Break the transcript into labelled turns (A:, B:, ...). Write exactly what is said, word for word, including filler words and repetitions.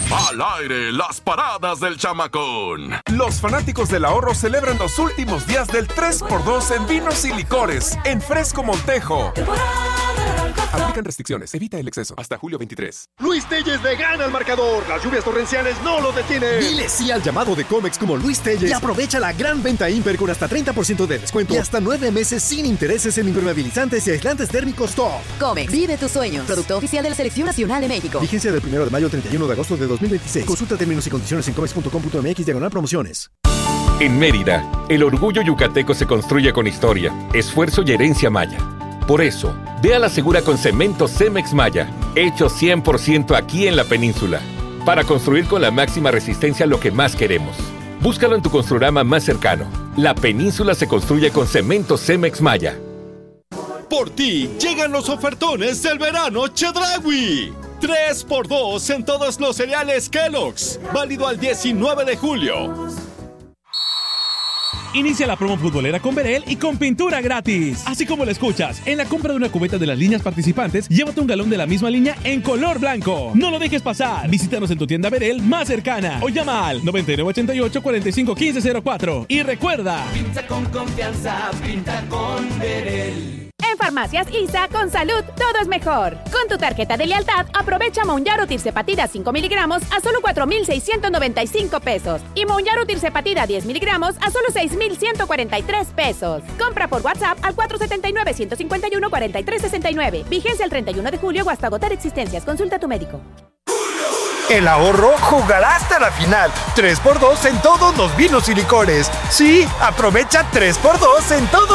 A: Al aire, las paradas del chamacón.
B: Los fanáticos del ahorro celebran los últimos días del tres por dos en vinos y licores en Fresco Montejo. Aplican restricciones, evita el exceso. Hasta julio veintitrés.
C: Luis Telles le gana al marcador. Las lluvias torrenciales no lo detienen.
D: Dile sí al llamado de Comex como Luis Telles y aprovecha la gran venta Imper con hasta treinta por ciento de descuento y hasta nueve meses sin intereses en impermeabilizantes y aislantes térmicos Top.
E: Comex, vive tus sueños. Producto oficial de la Selección Nacional de México.
D: Vigencia del primero de mayo al treinta y uno de agosto de dos mil veintiséis. Consulta términos y condiciones en comex punto com punto mx diagonal promociones.
F: En Mérida, el orgullo yucateco se construye con historia, esfuerzo y herencia maya. Por eso, ve a la segura con cemento Cemex Maya, hecho cien por ciento aquí en la península, para construir con la máxima resistencia lo que más queremos. Búscalo en tu Construrama más cercano. La península se construye con cemento Cemex Maya.
G: Por ti, llegan los ofertones del verano Chedraui. tres por dos en todos los cereales Kellogg's. Válido al diecinueve de julio.
H: Inicia la promo futbolera con Berel y con pintura gratis. Así como lo escuchas, en la compra de una cubeta de las líneas participantes, llévate un galón de la misma línea en color blanco. No lo dejes pasar. Visítanos en tu tienda Berel más cercana o llama al noventa y nueve ochenta y ocho, cuarenta y cinco quince cero cuatro. Y recuerda,
I: pinta con confianza, pinta con Berel.
J: En Farmacias I S A, con salud, todo es mejor. Con tu tarjeta de lealtad, aprovecha Mounjaro Tirzepatida cinco miligramos a solo cuatro mil seiscientos noventa y cinco pesos. Y Mounjaro Tirzepatida diez miligramos a solo seis mil ciento cuarenta y tres pesos. Compra por WhatsApp al cuatro siete nueve, uno cinco uno, cuatro tres seis nueve. Vigencia el treinta y uno de julio o hasta agotar existencias. Consulta a tu médico.
C: El ahorro jugará hasta la final. tres por dos en todos los vinos y licores. Sí, aprovecha tres por dos en todos